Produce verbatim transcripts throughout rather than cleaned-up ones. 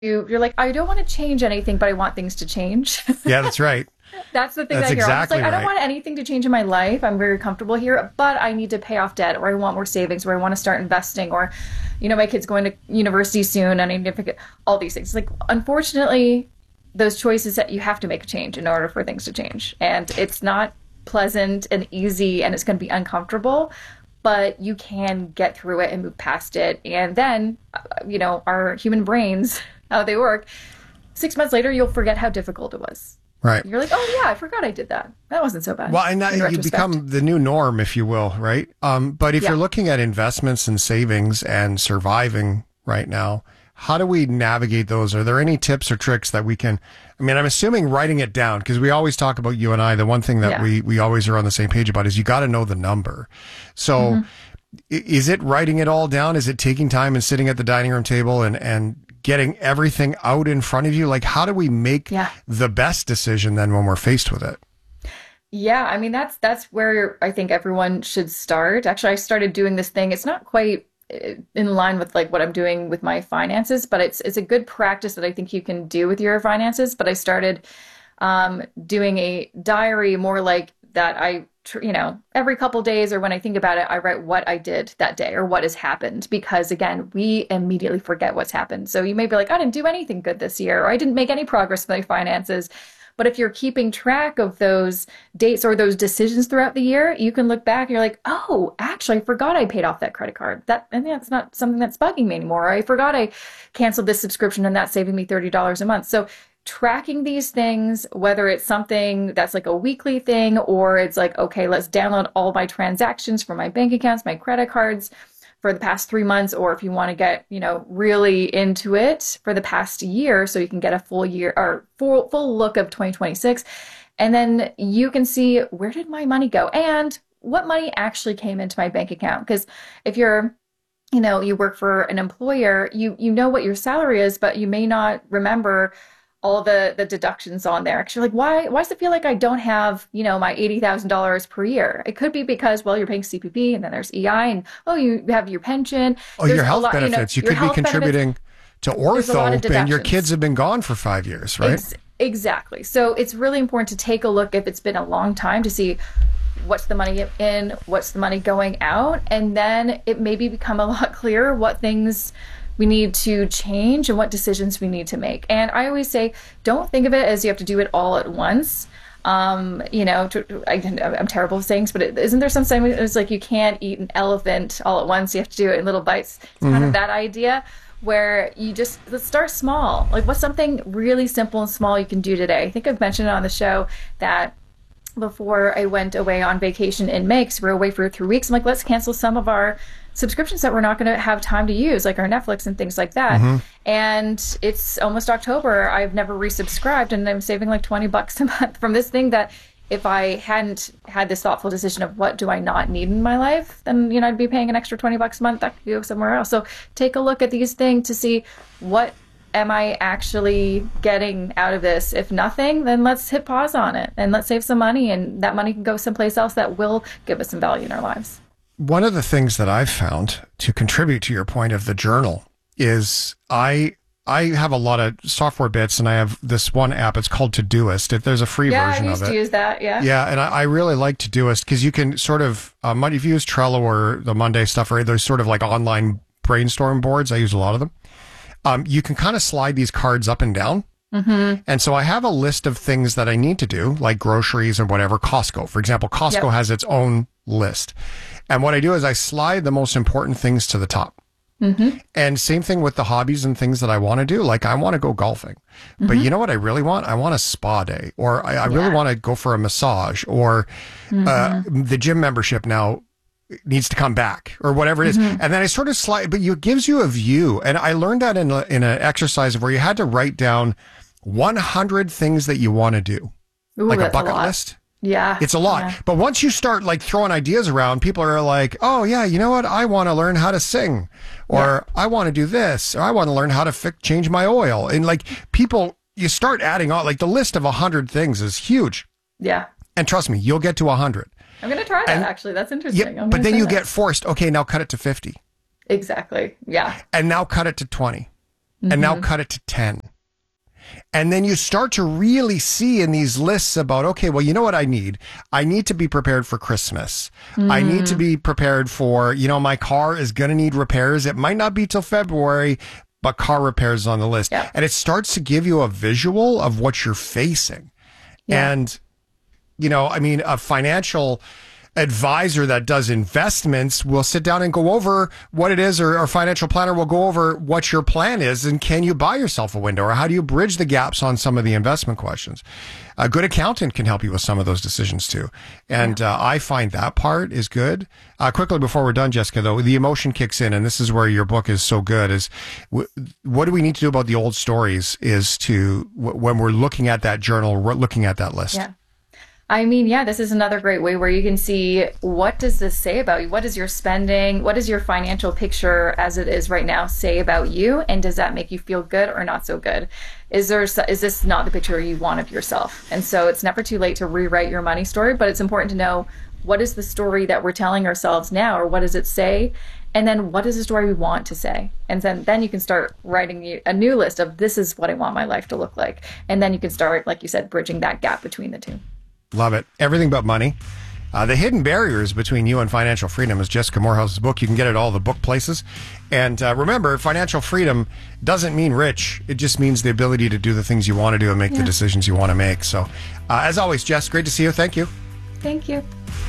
you, you're like, I don't want to change anything, but I want things to change. Yeah, that's right. That's the thing That's that I hear. exactly I'm like, I don't right. want anything to change in my life. I'm very comfortable here, but I need to pay off debt, or I want more savings, or I want to start investing, or, you know, my kid's going to university soon and I need to pick it, all these things. Like, unfortunately, those choices that you have to make a change in order for things to change. And it's not pleasant and easy, and it's going to be uncomfortable, but you can get through it and move past it. And then, uh, you know, our human brains, how they work, six months later, you'll forget how difficult it was. Right. You're like, oh yeah, I forgot I did that. That wasn't so bad. Well, and that, in you retrospect. become the new norm, if you will, right? Um, but if Yeah. you're looking at investments and savings and surviving right now, how do we navigate those? Are there any tips or tricks that we can, I mean, I'm assuming writing it down, because we always talk about, you and I, the one thing that Yeah. we, we always are on the same page about is you got to know the number. So Mm-hmm. i- is it writing it all down? Is it taking time and sitting at the dining room table and, and getting everything out in front of you? Like, how do we make Yeah. the best decision then when we're faced with it? Yeah, I mean that's that's where I think everyone should start. Actually, I started doing this thing. It's not quite uh, in line with like what I'm doing with my finances, but it's it's a good practice that I think you can do with your finances. But I started um, doing a diary more like that. I tr- you know, every couple days or when I think about it, I write what I did that day or what has happened, because again, we immediately forget what's happened. So you may be like, I didn't do anything good this year, or I didn't make any progress with my finances. But if you're keeping track of those dates or those decisions throughout the year, you can look back and you're like, oh, actually, I forgot I paid off that credit card. That, and that's not something that's bugging me anymore. Or I forgot I canceled this subscription and that's saving me thirty dollars a month. So tracking these things, whether it's something that's like a weekly thing, or it's like, okay, let's download all my transactions from my bank accounts, my credit cards for the past three months, or if you want to get, you know, really into it for the past year, so you can get a full year or full, full look of twenty twenty-six. And then you can see, where did my money go? And what money actually came into my bank account? Because if you're, you know, you work for an employer, you, you know what your salary is, but you may not remember all the the deductions on there. Actually, like, why why does it feel like I don't have, you know, my eighty thousand dollars per year? It could be because, well, you're paying C P P, and then there's E I, and oh, you have your pension. Oh, There's your a health lot, benefits. You, know, know, your you could be health contributing benefits. to There's a lot of ortho, and your deductions. kids have been gone for five years, right? Ex- exactly. So it's really important to take a look, if it's been a long time, to see what's the money in, what's the money going out, and then it maybe become a lot clearer what things we need to change and what decisions we need to make. And I always say, don't think of it as you have to do it all at once. Um, you know, to, I, I'm terrible with sayings, but it, isn't there some saying it's like you can't eat an elephant all at once? You have to do it in little bites. It's mm-hmm. kind of that idea where you just, let's start small. Like, what's something really simple and small you can do today? I think I've mentioned on the show that before I went away on vacation in May, because we were away for three weeks, I'm like, let's cancel some of our subscriptions that we're not going to have time to use, like our Netflix and things like that. Mm-hmm. And it's almost October. I've never resubscribed, and I'm saving like twenty bucks a month from this thing that if I hadn't had this thoughtful decision of what do I not need in my life, then, you know, I'd be paying an extra twenty bucks a month that could go somewhere else. So take a look at these things to see, what am I actually getting out of this? If nothing, then let's hit pause on it and let's save some money, and that money can go someplace else that will give us some value in our lives. One of the things that I've found to contribute to your point of the journal is I I have a lot of software bits, and I have this one app. It's called Todoist. If there's a free yeah, version I of used it. to use that. Yeah. Yeah, and I, I really like Todoist because you can sort of um, if you use Trello or the Monday stuff, or those sort of like online brainstorm boards. I use a lot of them. Um, you can kind of slide these cards up and down. Mm-hmm. And so I have a list of things that I need to do, like groceries or whatever. Costco, for example, Costco Yep. has its own list. And what I do is I slide the most important things to the top. Mm-hmm. And same thing with the hobbies and things that I want to do. Like, I want to go golfing, mm-hmm. but you know what I really want? I want a spa day, or I, I Yeah. really want to go for a massage, or Mm-hmm. uh, the gym membership now needs to come back, or whatever it is. Mm-hmm. And then I sort of slide, but it gives you a view. And I learned that in a, in an exercise where you had to write down one hundred things that you want to do, Ooh, like a that's bucket lot. list. Yeah. It's a lot. Yeah. But once you start like throwing ideas around, people are like, oh yeah, you know what? I want to learn how to sing, or yeah. I want to do this, or I want to learn how to fi- change my oil. And like, people, you start adding on, like, the list of a hundred things is huge. Yeah. And trust me, you'll get to a hundred. I'm going to try that, And- actually. That's interesting. Yeah, I'm but gonna then try you that. get forced. Okay, now cut it to fifty, Exactly. Yeah. and now cut it to twenty. and now cut it to ten. And then you start to really see in these lists about, okay, well, you know what I need? I need to be prepared for Christmas. Mm. I need to be prepared for, you know, my car is going to need repairs. It might not be till February, but car repairs is on the list. Yeah. And it starts to give you a visual of what you're facing. Yeah. And, you know, I mean, a financial advisor that does investments will sit down and go over what it is, or a financial planner will go over what your plan is, and can you buy yourself a window, or how do you bridge the gaps on some of the investment questions. A good accountant can help you with some of those decisions too. And yeah. uh, I find that part is good. Uh, quickly before we're done, Jessica, though, the emotion kicks in, and this is where your book is so good, is w- what do we need to do about the old stories is to, w- when we're looking at that journal, we're looking at that list. Yeah. I mean, yeah, this is another great way where you can see, what does this say about you? What is your spending? What does your financial picture as it is right now say about you? And does that make you feel good or not so good? Is there, is this not the picture you want of yourself? And so it's never too late to rewrite your money story, but it's important to know, what is the story that we're telling ourselves now, or what does it say? And then what is the story we want to say? And then, then you can start writing a new list of, this is what I want my life to look like. And then you can start, like you said, bridging that gap between the two. Love it. Everything But Money. Uh, the Hidden Barriers Between You and Financial Freedom is Jessica Morehouse's book. You can get it at all the book places. And uh, remember, financial freedom doesn't mean rich. It just means the ability to do the things you want to do and make yeah. the decisions you want to make. So, uh, as always, Jess, great to see you. Thank you. Thank you.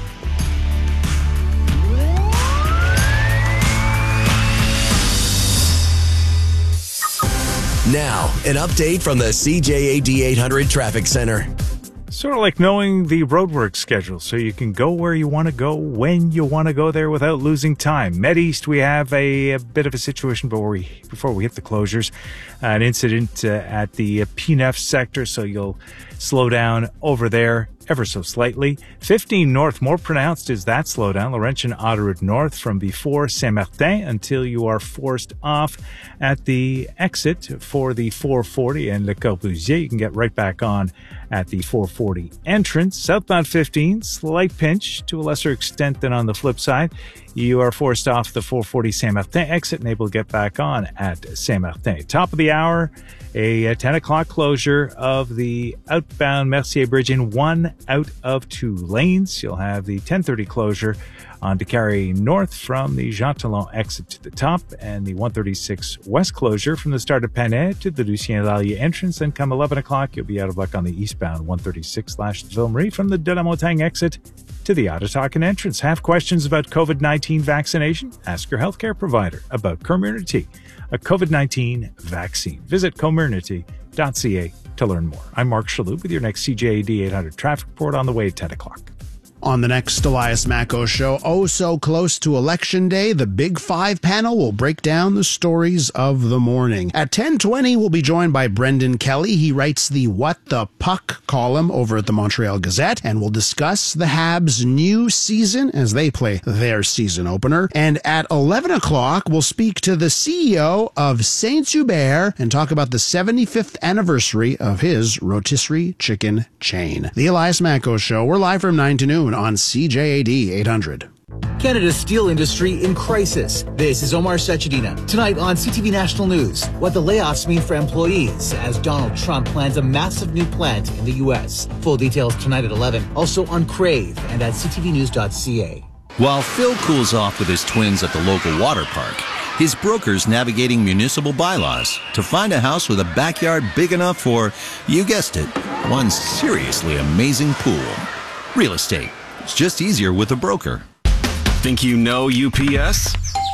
Now, an update from the C J A D eight hundred Traffic Center. Sort of like knowing the roadwork schedule, so you can go where you want to go when you want to go there without losing time. Medeast, we have a, a bit of a situation before we before we hit the closures. Uh, an incident uh, at the uh, P N F sector, so you'll slow down over there ever so slightly. fifteen North, more pronounced is that slowdown. Laurentian Autoroute North from before Saint-Martin until you are forced off at the exit for the four forty and Le Corbusier. You can get right back on at the four forty entrance. Southbound fifteen, slight pinch to a lesser extent than on the flip side. You are forced off the four forty Saint-Martin exit and able to get back on at Saint-Martin. Top of the hour, a, a ten o'clock closure of the outbound Mercier Bridge in one out of two lanes. You'll have the ten thirty closure on Décarie North from the Jean Talon exit to the top, and the one thirty-six West closure from the start of Panay to the Lucien Lallier entrance. And come eleven o'clock, you'll be out of luck on the eastbound one thirty-six slash Ville Marie from the de la Montagne exit to the Ottawakan entrance. Have questions about COVID nineteen vaccination? Ask your healthcare provider about Comirnaty, a COVID nineteen vaccine. Visit comirnaty dot c a to learn more. I'm Mark Shalhoub with your next C J A D eight hundred traffic report on the way at ten o'clock. On the next Elias Macko show, oh so close to Election Day, the Big Five panel will break down the stories of the morning. At ten twenty, we'll be joined by Brendan Kelly. He writes the What the Puck column over at the Montreal Gazette, and we'll discuss the Habs' new season as they play their season opener. And at eleven o'clock, we'll speak to the C E O of Saint-Hubert and talk about the seventy-fifth anniversary of his rotisserie chicken chain. The Elias Macko show, we're live from nine to noon on C J A D eight hundred. Canada's steel industry in crisis. This is Omar Sachedina. Tonight on C T V National News, what the layoffs mean for employees as Donald Trump plans a massive new plant in the U S. Full details tonight at eleven. Also on Crave and at c t v news dot c a. While Phil cools off with his twins at the local water park, his broker's navigating municipal bylaws to find a house with a backyard big enough for, you guessed it, one seriously amazing pool. Real estate. It's just easier with a broker. Think you know U P S?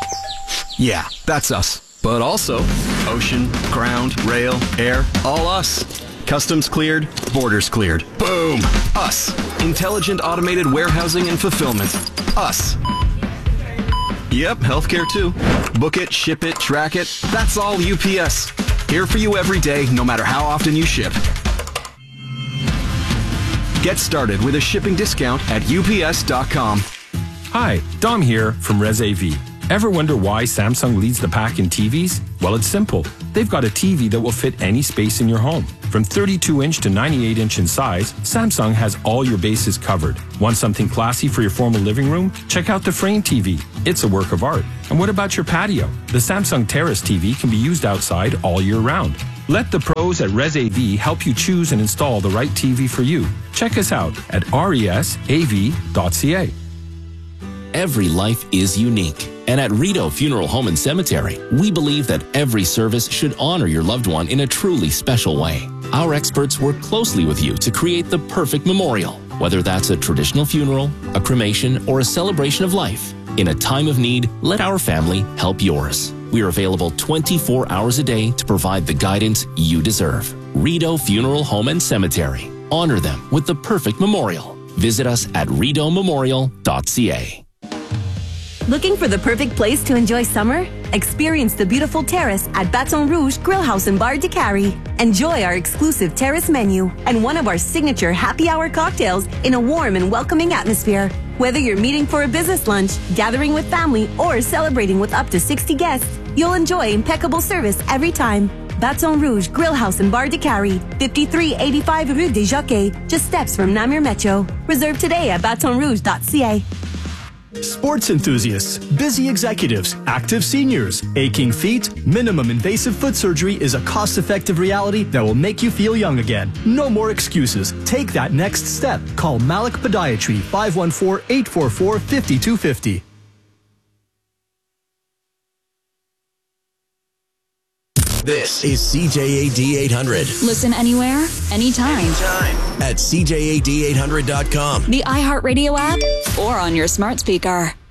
Yeah, that's us. But also ocean, ground, rail, air, all us. Customs cleared, borders cleared. Boom! Us. Intelligent automated warehousing and fulfillment. Us. Yep, healthcare too. Book it, ship it, track it. That's all U P S. Here for you every day, no matter how often you ship. Get started with a shipping discount at U P S dot com. Hi, Dom here from ResAV. Ever wonder why Samsung leads the pack in T Vs? Well, it's simple. They've got a T V that will fit any space in your home. From thirty-two inch to ninety-eight inch in size, Samsung has all your bases covered. Want something classy for your formal living room? Check out the Frame T V. It's a work of art. And what about your patio? The Samsung Terrace T V can be used outside all year round. Let the pros at ResAV help you choose and install the right T V for you. Check us out at resav dot c a. Every life is unique. And at Rideau Funeral Home and Cemetery, we believe that every service should honor your loved one in a truly special way. Our experts work closely with you to create the perfect memorial, whether that's a traditional funeral, a cremation, or a celebration of life. In a time of need, let our family help yours. We are available twenty-four hours a day to provide the guidance you deserve. Rideau Funeral Home and Cemetery. Honor them with the perfect memorial. Visit us at rideau memorial dot c a. Looking for the perfect place to enjoy summer? Experience the beautiful terrace at Baton Rouge Grill House and Bar de Cary. Enjoy our exclusive terrace menu and one of our signature happy hour cocktails in a warm and welcoming atmosphere. Whether you're meeting for a business lunch, gathering with family, or celebrating with up to sixty guests, you'll enjoy impeccable service every time. Baton Rouge Grill House and Bar de Cary, fifty-three eighty-five Rue des Jockeys, just steps from Namur Metro. Reserve today at baton rouge dot c a. Sports enthusiasts, busy executives, active seniors, aching feet, minimum invasive foot surgery is a cost-effective reality that will make you feel young again. No more excuses. Take that next step. Call Malik Podiatry, five one four, eight four four, five two five zero. This is C J A D eight hundred. Listen anywhere, anytime. Anytime. At C J A D eight hundred dot com. The iHeartRadio app, or on your smart speaker.